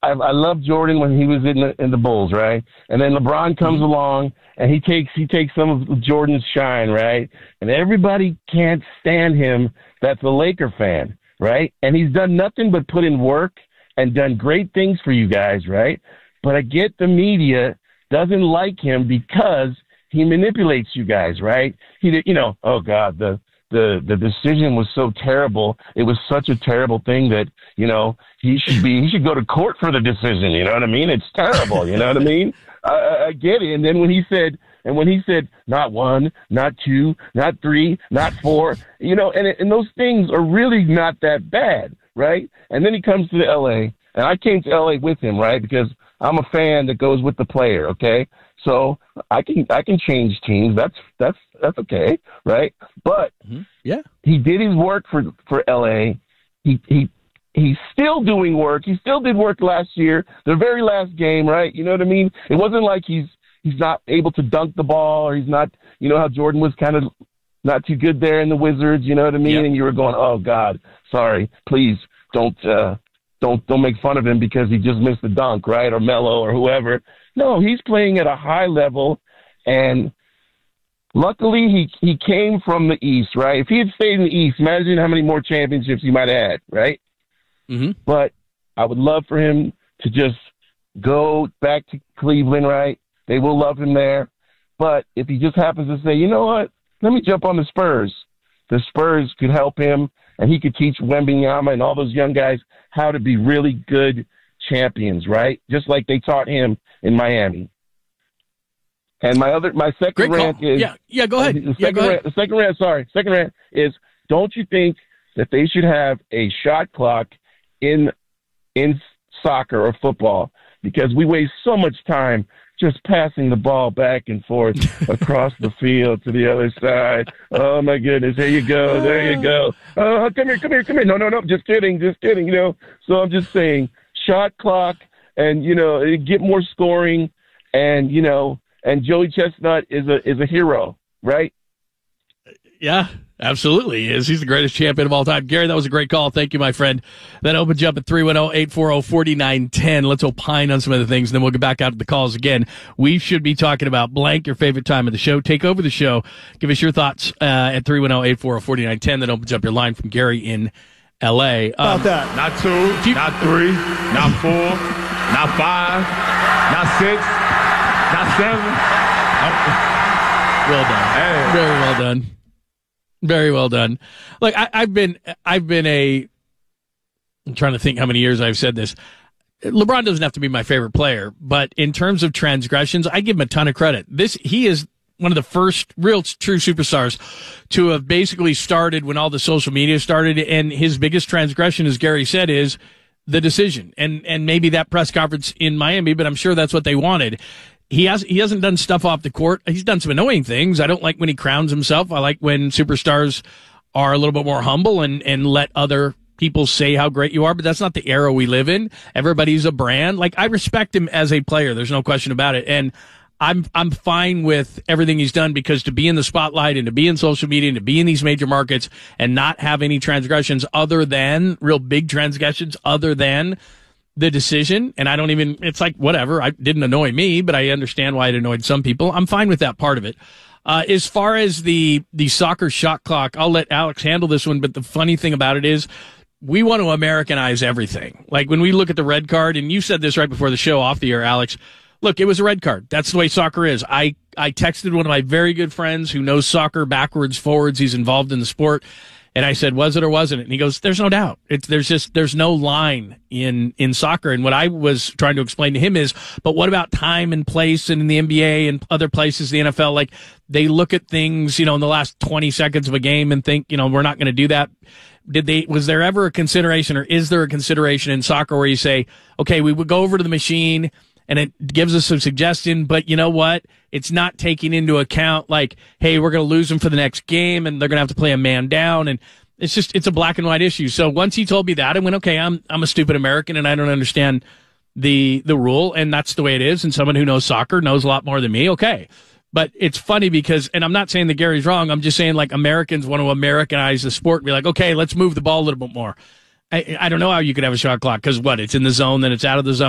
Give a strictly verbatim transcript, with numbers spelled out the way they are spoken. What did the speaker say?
I, I love Jordan when he was in the in the Bulls, right? And then LeBron comes mm-hmm. along and he takes he takes some of Jordan's shine, right? And everybody can't stand him. That's a Laker fan, right? And he's done nothing but put in work and done great things for you guys, right? But I get the media doesn't like him because he manipulates you guys, right? He, you know, oh God, the. The the decision was so terrible. It was such a terrible thing that, you know, he should be he should go to court for the decision. You know what I mean? It's terrible. You know what I mean? I, I get it. And then when he said and when he said not one, not two, not three, not four, you know, and and those things are really not that bad, right? And then he comes to L A, and I came to L A with him, right? Because I'm a fan that goes with the player. Okay. So I can I can change teams. That's that's that's okay, right? But mm-hmm. yeah, he did his work for for L A. He he he's still doing work. He still did work last year, the very last game, right? You know what I mean? It wasn't like he's he's not able to dunk the ball, or he's not. You know how Jordan was kind of not too good there in the Wizards. You know what I mean? Yep. And you were going, oh God, sorry, please don't uh, don't don't make fun of him because he just missed the dunk, right? Or Melo or whoever. No, he's playing at a high level, and luckily he he came from the East, right? If he had stayed in the East, imagine how many more championships he might have had, right? Mm-hmm. But I would love for him to just go back to Cleveland, right? They will love him there. But if he just happens to say, you know what, let me jump on the Spurs, the Spurs could help him, and he could teach Wembanyama and all those young guys how to be really good champions, right? Just like they taught him in Miami. And my other, my second Great rant call. is yeah, yeah. Go ahead. The second, yeah, go ahead. Rant, the second rant, sorry, second rant is: don't you think that they should have a shot clock in in soccer or football? Because we waste so much time just passing the ball back and forth across the field to the other side. Oh my goodness, here you go, there you go. Oh, come here, come here, come here. No, no, no, just kidding, just kidding. You know, so I'm just saying, shot clock. And, you know, get more scoring, and, you know, and Joey Chestnut is a is a hero, right? Yeah, absolutely he is. He's the greatest champion of all time. Gary, that was a great call. Thank you, my friend. That opens you up at three one zero, eight four zero, four nine one zero. Let's opine on some of the things, and then we'll get back out to the calls again. We should be talking about blank, your favorite time of the show. Take over the show. Give us your thoughts uh, at three one zero, eight four zero, four nine one zero. That opens up your line from Gary in L A. Um, about that? Not two, you, not three, not four. Not five, not six, not seven. Well done. Hey. Very well done. Very well done. Look, I, I've been, I've been a. I'm trying to think how many years I've said this. LeBron doesn't have to be my favorite player, but in terms of transgressions, I give him a ton of credit. This, he is one of the first real true superstars to have basically started when all the social media started, and his biggest transgression, as Gary said, is the decision, and and maybe that press conference in Miami, but I'm sure that's what they wanted. He has he hasn't done stuff off the court. He's done some annoying things. I don't like when he crowns himself. I like when superstars are a little bit more humble and and let other people say how great you are, but that's not the era we live in. Everybody's a brand. Like, I respect him as a player. There's no question about it. And I'm I'm fine with everything he's done, because to be in the spotlight and to be in social media and to be in these major markets and not have any transgressions other than real big transgressions other than the decision. And I don't even, it's like, whatever. It didn't annoy me, but I understand why it annoyed some people. I'm fine with that part of it. Uh, as far as the, the soccer shot clock, I'll let Alex handle this one. But the funny thing about it is, we want to Americanize everything. Like, when we look at the red card, and you said this right before the show off the air, Alex, look, it was a red card. That's the way soccer is. I, I texted one of my very good friends who knows soccer backwards, forwards. He's involved in the sport. And I said, was it or wasn't it? And he goes, there's no doubt. It's, there's just, there's no line in, in soccer. And what I was trying to explain to him is, but what about time and place, and in the N B A and other places, the N F L, like, they look at things, you know, in the last twenty seconds of a game and think, you know, we're not going to do that. Did they, was there ever a consideration, or is there a consideration in soccer where you say, okay, we would go over to the machine and it gives us some suggestion, but you know what? It's not taking into account, like, hey, we're going to lose them for the next game and they're going to have to play a man down. And it's just, it's a black and white issue. So once he told me that, I went, okay, I'm, I'm a stupid American and I don't understand the, the rule. And that's the way it is. And someone who knows soccer knows a lot more than me. Okay. But it's funny because, and I'm not saying that Gary's wrong. I'm just saying, like, Americans want to Americanize the sport and be like, okay, let's move the ball a little bit more. I, I don't know how you could have a shot clock, because what? It's in the zone, then it's out of the zone.